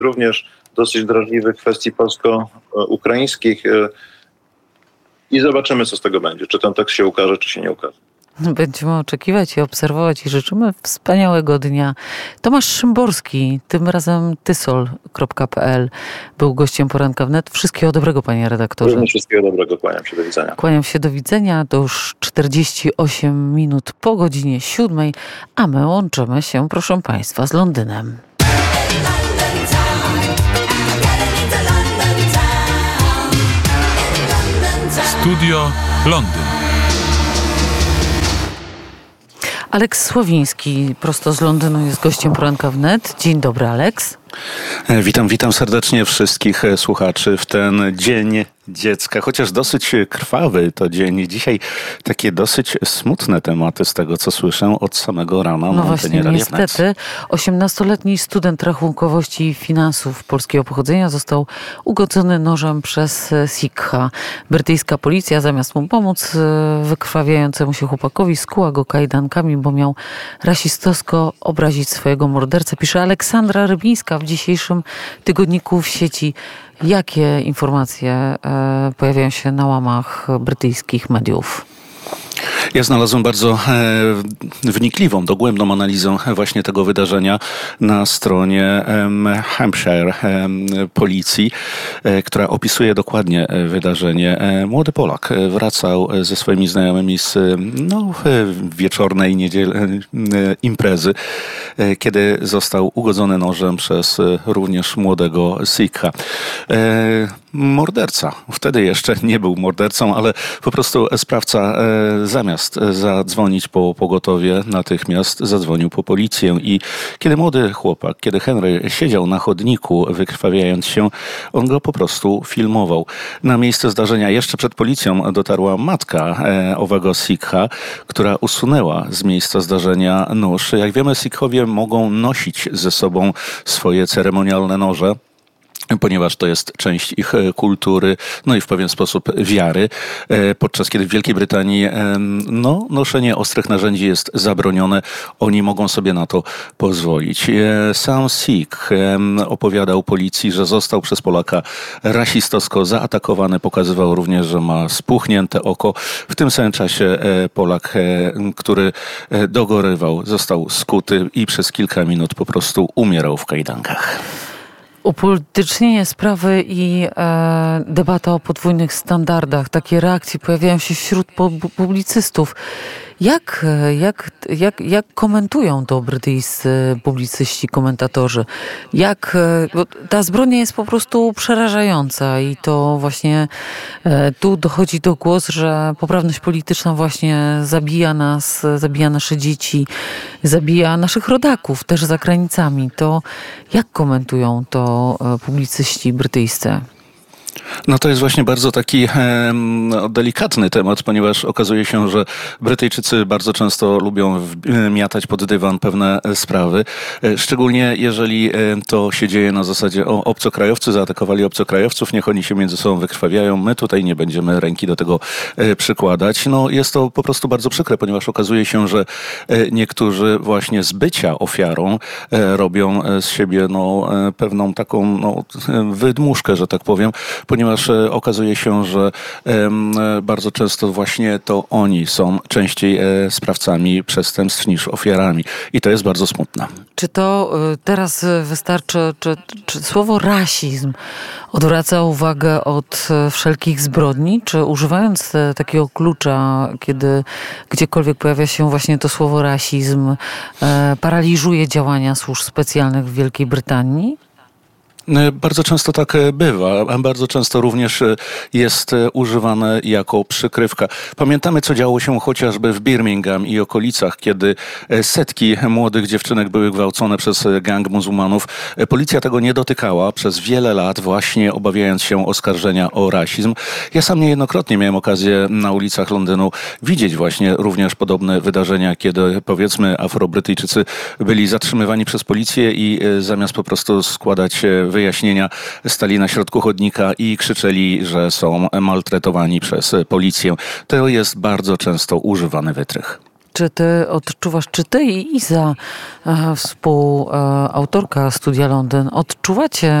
również dosyć drażliwych kwestii polsko-ukraińskich i zobaczymy, co z tego będzie. Czy ten tekst się ukaże, czy się nie ukaże. Będziemy oczekiwać i obserwować i życzymy wspaniałego dnia. Tomasz Szymborski, tym razem tysol.pl, był gościem Poranka Wnet. Wszystkiego dobrego, panie redaktorze. Również wszystkiego dobrego, kłaniam się, do widzenia. Kłaniam się, do widzenia. To już 48 minut po godzinie 7, a my łączymy się, proszę państwa, z Londynem. Studio Londyn. Aleks Słowiński prosto z Londynu jest gościem Poranka Wnet. Dzień dobry, Aleks. Witam serdecznie wszystkich słuchaczy w ten Dzień Dziecka, chociaż dosyć krwawy to dzień. Dzisiaj takie dosyć smutne tematy z tego, co słyszę od samego rana. No właśnie, niestety 18-letni student rachunkowości i finansów polskiego pochodzenia został ugodzony nożem przez Sikha. Brytyjska policja zamiast mu pomóc wykrwawiającemu się chłopakowi skuła go kajdankami, bo miał rasistowsko obrazić swojego mordercę. Pisze Aleksandra Rybińska w dzisiejszym tygodniku w sieci. Jakie informacje pojawiają się na łamach brytyjskich mediów? Ja znalazłem bardzo wnikliwą, dogłębną analizę właśnie tego wydarzenia na stronie Hampshire policji, która opisuje dokładnie wydarzenie. Młody Polak wracał ze swoimi znajomymi z wieczornej imprezy, kiedy został ugodzony nożem przez również młodego Sikha. Morderca, wtedy jeszcze nie był mordercą, ale po prostu sprawca zamiast zadzwonić po pogotowie, natychmiast zadzwonił po policję i kiedy młody chłopak, kiedy Henry siedział na chodniku wykrwawiając się, on go po prostu filmował. Na miejsce zdarzenia jeszcze przed policją dotarła matka owego Sikha, która usunęła z miejsca zdarzenia nóż. Jak wiemy, Sikhowie mogą nosić ze sobą swoje ceremonialne noże, ponieważ to jest część ich kultury, no i w pewien sposób wiary, podczas kiedy w Wielkiej Brytanii noszenie ostrych narzędzi jest zabronione, oni mogą sobie na to pozwolić. Sam Sikh opowiadał policji, że został przez Polaka rasistowsko zaatakowany, pokazywał również, że ma spuchnięte oko. W tym samym czasie Polak, który dogorywał, został skuty i przez kilka minut po prostu umierał w kajdankach. Upolitycznienie sprawy i debata o podwójnych standardach. Takie reakcje pojawiają się wśród publicystów. Jak komentują to brytyjscy publicyści, komentatorzy? Bo ta zbrodnia jest po prostu przerażająca i to właśnie tu dochodzi do głosu, że poprawność polityczna właśnie zabija nas, zabija nasze dzieci, zabija naszych rodaków też za granicami. To jak komentują to publicyści brytyjscy? No to jest właśnie bardzo taki delikatny temat, ponieważ okazuje się, że Brytyjczycy bardzo często lubią miatać pod dywan pewne sprawy. Szczególnie jeżeli to się dzieje na zasadzie obcokrajowcy zaatakowali obcokrajowców, niech oni się między sobą wykrwawiają, my tutaj nie będziemy ręki do tego przykładać. No jest to po prostu bardzo przykre, ponieważ okazuje się, że niektórzy właśnie z bycia ofiarą robią z siebie pewną taką wydmuszkę, że tak powiem, ponieważ okazuje się, że bardzo często właśnie to oni są częściej sprawcami przestępstw niż ofiarami. I to jest bardzo smutne. Czy to teraz wystarczy, czy słowo rasizm odwraca uwagę od wszelkich zbrodni? Czy używając takiego klucza, kiedy gdziekolwiek pojawia się właśnie to słowo rasizm, paraliżuje działania służb specjalnych w Wielkiej Brytanii? Bardzo często tak bywa, a bardzo często również jest używane jako przykrywka. Pamiętamy, co działo się chociażby w Birmingham i okolicach, kiedy setki młodych dziewczynek były gwałcone przez gang muzułmanów. Policja tego nie dotykała przez wiele lat, właśnie obawiając się oskarżenia o rasizm. Ja sam niejednokrotnie miałem okazję na ulicach Londynu widzieć właśnie również podobne wydarzenia, kiedy powiedzmy Afrobrytyjczycy byli zatrzymywani przez policję i zamiast po prostu składać wyjaśnienia, stali na środku chodnika i krzyczeli, że są maltretowani przez policję. To jest bardzo często używany wytrych. Czy ty odczuwasz, czy ty i Iza, współautorka Studia Londyn, odczuwacie